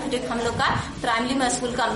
Certificate हम लोग का प्राइमरी स्कूल का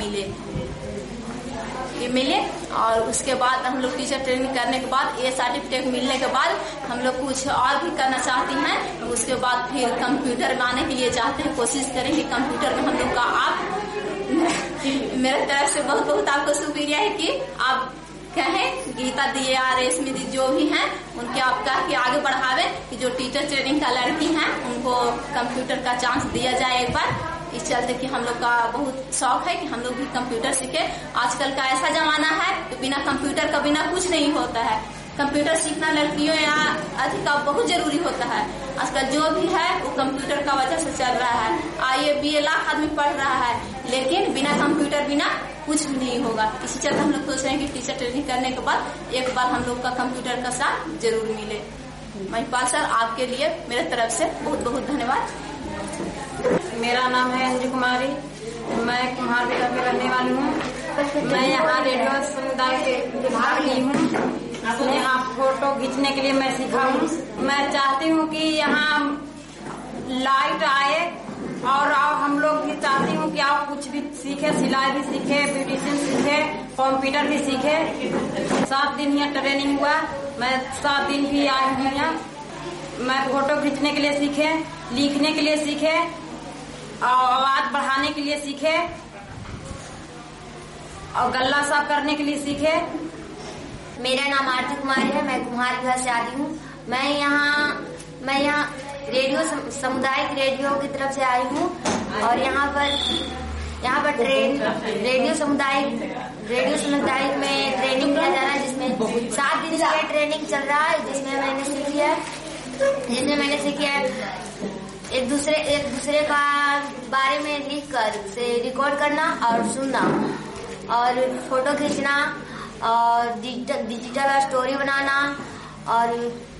मिले और उसके बाद हम लोग टीचर ट्रेनिंग करने के बाद ये सर्टिफिकेट मिलने के बाद हम लोग कुछ और भी करना चाहती हैं। उसके बाद फिर कंप्यूटर में आने के लिए चाहते हैं, कोशिश करेंगे कंप्यूटर में हम लोग का। आप मेरे तरफ से बहुत बहुत आपको शुक्रिया है कि आप कहें गीता दी और स्मृति जो भी हैं उनके आप कह के आगे बढ़ावे कि जो टीचर ट्रेनिंग का लड़की हैं उनको कंप्यूटर का चांस दिया जाए एक बार। इस चलते कि हम लोग का बहुत शौक है कि हम लोग भी कंप्यूटर सीखे। आजकल का ऐसा जमाना है कि बिना कंप्यूटर का बिना कुछ नहीं होता है। कंप्यूटर सीखना लड़कियों या अधिका बहुत जरूरी होता है। आजकल जो भी है वो कंप्यूटर का वजह से चल रहा है। आईए बीए लाख आदमी पढ़ रहा है, लेकिन बिना कंप्यूटर बिना कुछ भी नहीं होगा। इसी चलते हम लोग सोच रहे हैं कि टीचर ट्रेनिंग करने के बाद एक बार हम लोग का कंप्यूटर का साथ जरूर मिले। महिपाल सर, आपके लिए मेरे तरफ से बहुत बहुत धन्यवाद। मेरा नाम है अंजू कुमारी, मैं कुम्हार बेटा की रहने वाली हूँ। मैं यहाँ रेडियो समुदाय के भाग ली हूँ। अपने आप फोटो खींचने के लिए मैं सीखा हूँ। मैं चाहती हूँ कि यहाँ लाइट आए और हम लोग भी चाहती हूँ कि आप कुछ भी सीखे, सिलाई भी सीखे, ब्यूटिशियन सीखे, कंप्यूटर भी सीखे। 7 दिन यहाँ ट्रेनिंग हुआ, मैं 7 दिन भी आई हूँ यहाँ। मैं फोटो खींचने के लिए सीखे, लिखने के लिए सीखे, आवाज बढ़ाने के लिए सीखे और गला साफ करने के लिए सीखे। मेरा नाम आरती कुमारी है, मैं कुम्हार बिहार से आती हूँ। मैं यहाँ रेडियो सामुदायिक रेडियो की तरफ से आई हूँ और यहाँ पर रेडियो सामुदायिक में ट्रेनिंग किया जा रहा है, जिसमें 7 दिन का ट्रेनिंग चल रहा है, जिसमें मैंने सीखी है एक दूसरे का बारे में लिखकर से रिकॉर्ड करना और सुनना और फोटो खींचना और डिजिटल स्टोरी बनाना। और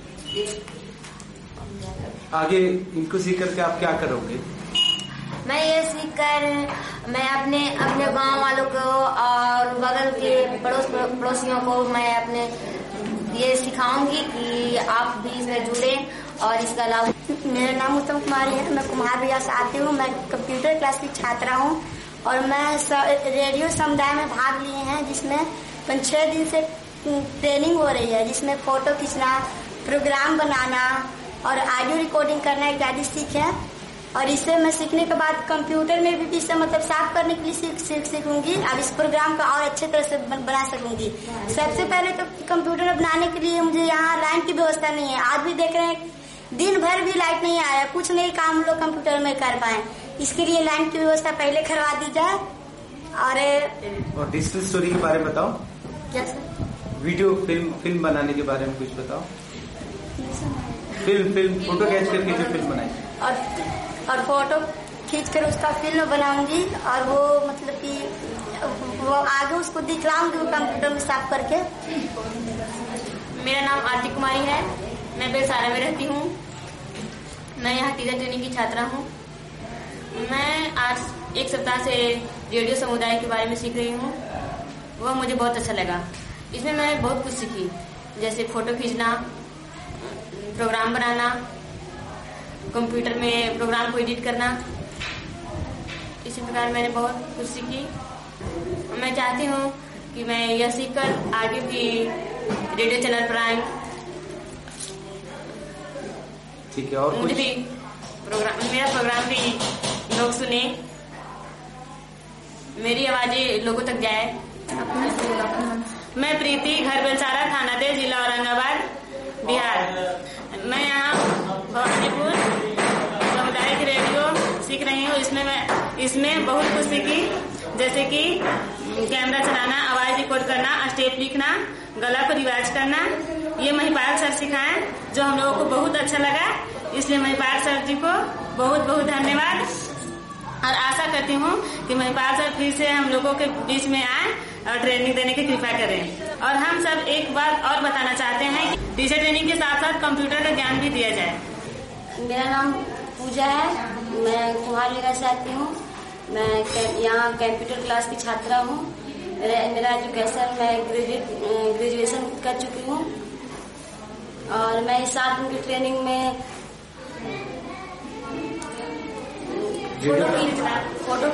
आगे इनको सीख करके आप क्या करोगे? मैं ये सीखकर मैं अपने गांव वालों को और बगल के पड़ोसियों को मैं अपने ये सिखाऊंगी कि आप भी इसमें जुड़े और इसका लाभ। मेरा नाम उत्तम कुमारी है, मैं कुम्हार बिहार से आती हूँ। मैं कंप्यूटर क्लास की छात्रा हूँ और मैं रेडियो समुदाय में भाग लिए हैं, जिसमें 5-6 दिन से ट्रेनिंग हो रही है, जिसमें फोटो खींचना, प्रोग्राम बनाना और ऑडियो रिकॉर्डिंग करना इत्यादि सीखे। और इससे मैं सीखने के बाद कंप्यूटर में भी इसे मतलब साफ करने के लिए सीखूंगी और इस प्रोग्राम का और अच्छे तरह से बना सकूंगी। सबसे पहले तो कंप्यूटर बनाने के लिए मुझे यहाँ लाइन की व्यवस्था नहीं है। आज भी देख रहे हैं दिन भर भी लाइट नहीं आया, कुछ नहीं काम लोग कंप्यूटर में कर पाए। इसके लिए लाइन की व्यवस्था पहले करवा दी जाए। और डिजिटल स्टोरी के बारे में बताओ। क्या सर? वीडियो फिल्म बनाने के बारे में कुछ बताओ। फिल्म फोटो कैच करके जो फिल्म बनाई और फोटो खींचकर उसका फिल्म बनाऊंगी और वो मतलब कि वो आगे उसको दिखलाऊंगी कंप्यूटर में साफ करके। मेरा नाम आरती कुमारी है, मैं बेलसारा में रहती हूँ। मैं यहाँ टीचर ट्रेनिंग की छात्रा हूँ। मैं आज 1 सप्ताह से रेडियो समुदाय के बारे में सीख रही हूँ। वह मुझे बहुत अच्छा लगा। इसमें मैं बहुत कुछ सीखी, जैसे फोटो खींचना, प्रोग्राम बनाना, कंप्यूटर में प्रोग्राम को एडिट करना। इसी प्रकार मैंने बहुत कुछ सीखी। मैं चाहती हूँ कि मैं यह सीखकर आगे भी रेडियो चैनल पर आए। ठीक है, और मुझे भी मेरा प्रोग्राम भी लोग सुने, मेरी आवाजें लोगों तक जाए। मैं प्रीति, घर बेलसारा, थाना देव, जिला औरंगाबाद, बिहार। मैं यहाँ भवानीपुर सामुदायिक रेडियो सीख रही हूँ। इसमें बहुत कुछ सीखी, जैसे कि कैमरा चलाना, आवाज रिकॉर्ड करना, स्टेप लिखना, गला को रिवाज करना। ये महिपाल सर सिखाए, जो हम लोगों को बहुत अच्छा लगा। इसलिए महिपाल सर जी को बहुत बहुत धन्यवाद और आशा करती हूँ कि महिपाल सर फिर से हम लोगों के बीच में आए और ट्रेनिंग देने की कृपा करें। और हम सब एक बात और बताना चाहते हैं कि टीचर ट्रेनिंग के साथ साथ कंप्यूटर का ज्ञान भी दिया जाए। मेरा नाम पूजा है, मैं कुम्हार बिहार से आती हूँ। मैं यहाँ कंप्यूटर क्लास की छात्रा हूँ। मेरा एजुकेशन मैं ग्रेजुएशन कर चुकी हूँ और मैं इस 7 दिन की ट्रेनिंग में फोटो